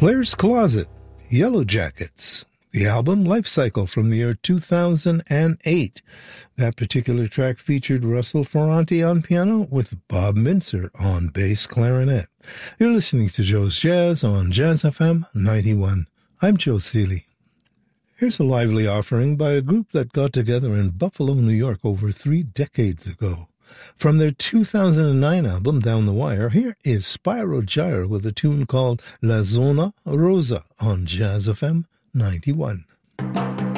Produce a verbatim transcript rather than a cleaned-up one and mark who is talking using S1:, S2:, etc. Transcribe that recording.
S1: Claire's Closet, Yellow Jackets. The album Life Cycle from the year two thousand eight. That particular track featured Russell Ferranti on piano with Bob Mintzer on bass clarinet. You're listening to Joe's Jazz on Jazz F M ninety-one. I'm Joe Seeley. Here's a lively offering by a group that got together in Buffalo, New York over three decades ago. From their two thousand nine album, Down the Wire, here is Spyro Gyra with a tune called La Zona Rosa on Jazz F M ninety-one.